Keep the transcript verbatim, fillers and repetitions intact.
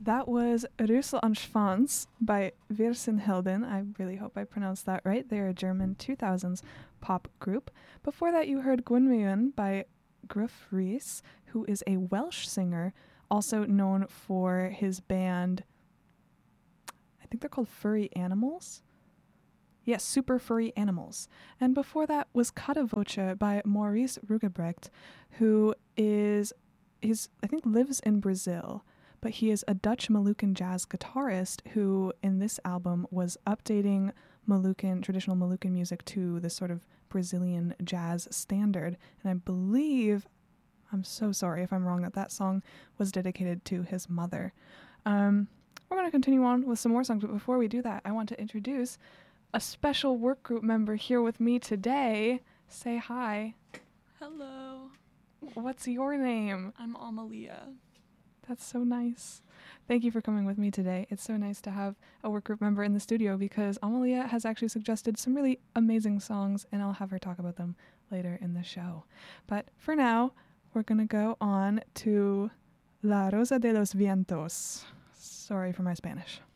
That was Rüssel und Schwanz by Virsenhelden. I really hope I pronounced that right. They're a German two thousands pop group. Before that, you heard Gwynweon by Gruff Rhys, who is a Welsh singer, also known for his band, I think they're called Furry Animals? Yes, Super Furry Animals. And before that was Cada Voce by Maurice Rugebrecht, who is, he's, I think lives in Brazil, but he is a Dutch Moluccan jazz guitarist who, in this album, was updating Moluccan, traditional Moluccan music to this sort of Brazilian jazz standard. And I believe, I'm so sorry if I'm wrong, that that song was dedicated to his mother. Um, we're going to continue on with some more songs, but before we do that, I want to introduce a special work group member here with me today. Say hi. Hello. What's your name? I'm Amalia. That's so nice. Thank you for coming with me today. It's so nice to have a work group member in the studio because Amalia has actually suggested some really amazing songs, and I'll have her talk about them later in the show. But for now, we're going to go on to La Rosa de los Vientos. Sorry for my Spanish.